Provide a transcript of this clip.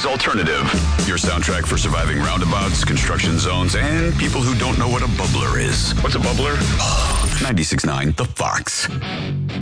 City's alternative. Your soundtrack for surviving roundabouts, construction zones, and people who don't know what a bubbler is. What's a bubbler? 96.9 The Fox.